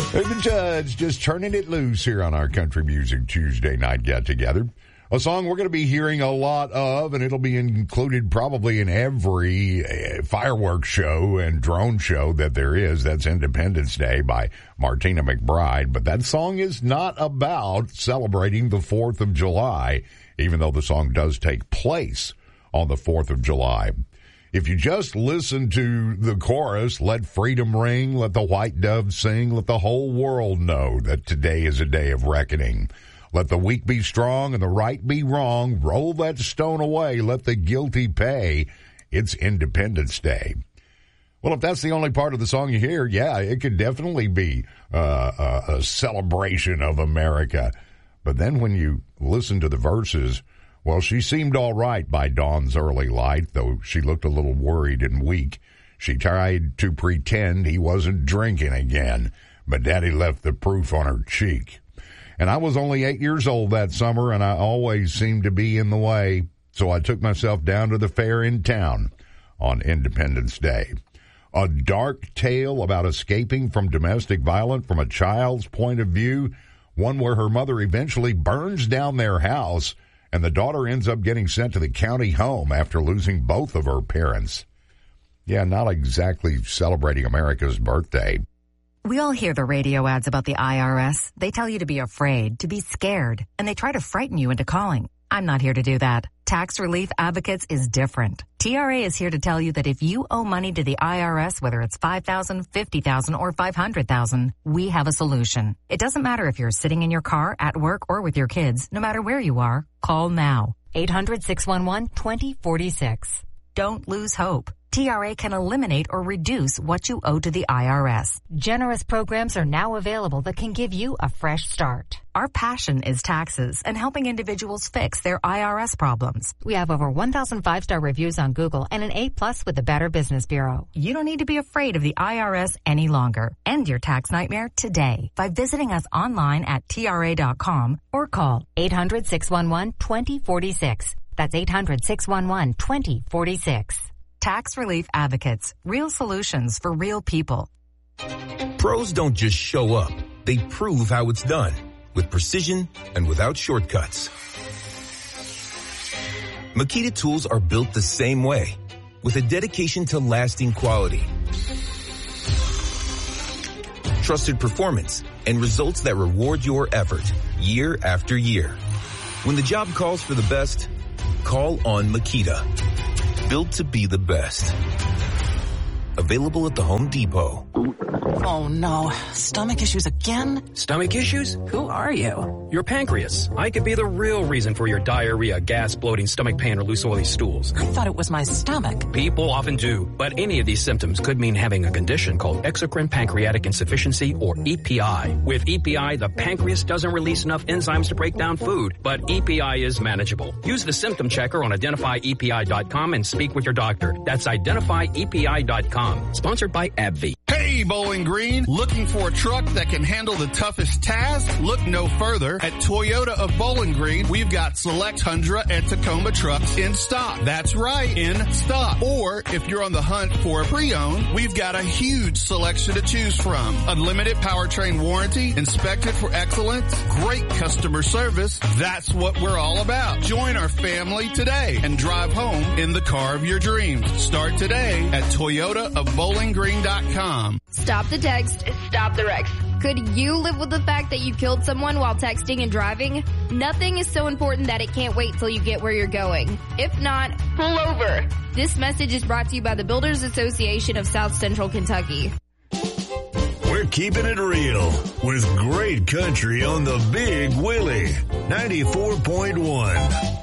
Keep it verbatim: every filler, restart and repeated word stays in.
The Judge just turning it loose here on our Country Music Tuesday night get-together. A song we're going to be hearing a lot of, and it'll be included probably in every uh, fireworks show and drone show that there is. That's Independence Day by Martina McBride. But that song is not about celebrating the fourth of July, even though the song does take place on the fourth of July. If you just listen to the chorus, let freedom ring, let the white dove sing, let the whole world know that today is a day of reckoning. Let the weak be strong and the right be wrong. Roll that stone away. Let the guilty pay. It's Independence Day. Well, if that's the only part of the song you hear, yeah, it could definitely be uh, a, a celebration of America. But then when you listen to the verses, well, she seemed all right by dawn's early light, though she looked a little worried and weak. She tried to pretend he wasn't drinking again, but Daddy left the proof on her cheek. And I was only eight years old that summer, and I always seemed to be in the way, so I took myself down to the fair in town on Independence Day. A dark tale about escaping from domestic violence from a child's point of view, one where her mother eventually burns down their house, and the daughter ends up getting sent to the county home after losing both of her parents. Yeah, not exactly celebrating America's birthday. We all hear the radio ads about the I R S. They tell you to be afraid, to be scared, and they try to frighten you into calling. I'm not here to do that. Tax Relief Advocates is different. T R A is here to tell you that if you owe money to the I R S, whether it's five thousand dollars, fifty thousand dollars, or five hundred thousand dollars, we have a solution. It doesn't matter if you're sitting in your car, at work, or with your kids. No matter where you are, call now. eight hundred, six one one, two zero four six. Don't lose hope. T R A can eliminate or reduce what you owe to the I R S. Generous programs are now available that can give you a fresh start. Our passion is taxes and helping individuals fix their I R S problems. We have over one thousand five-star reviews on Google and an A plus with the Better Business Bureau. You don't need to be afraid of the I R S any longer. End your tax nightmare today by visiting us online at T R A dot com or call eight hundred, six one one, two zero four six. That's eight hundred, six one one, two zero four six. Tax Relief Advocates. Real solutions for real people. Pros don't just show up. They prove how it's done. With precision and without shortcuts. Makita tools are built the same way. With a dedication to lasting quality. Trusted performance and results that reward your effort year after year. When the job calls for the best, call on Makita. Built to be the best. Available at the Home Depot. Oh no, stomach issues again? Stomach issues? Who are you? Your pancreas. I could be the real reason for your diarrhea, gas, bloating, stomach pain, or loose oily stools. I thought it was my stomach. People often do, but any of these symptoms could mean having a condition called exocrine pancreatic insufficiency, or E P I. With E P I, the pancreas doesn't release enough enzymes to break down food, but E P I is manageable. Use the symptom checker on identify E P I dot com and speak with your doctor. That's identify E P I dot com. Sponsored by AbbVie. Hey, Bowling Green, looking for a truck that can handle the toughest task? Look no further. At Toyota of Bowling Green, we've got select Tundra and Tacoma trucks in stock. That's right, in stock. Or if you're on the hunt for a pre-owned, we've got a huge selection to choose from. Unlimited powertrain warranty, inspected for excellence, great customer service. That's what we're all about. Join our family today and drive home in the car of your dreams. Start today at Toyota of Bowling Green dot com. Stop the text, stop the wrecks. Could you live with the fact that you killed someone while texting and driving? Nothing is so important that it can't wait till you get where you're going. If not, pull over. This message is brought to you by the Builders Association of South Central Kentucky. We're keeping it real with great country on the Big Willie ninety-four point one.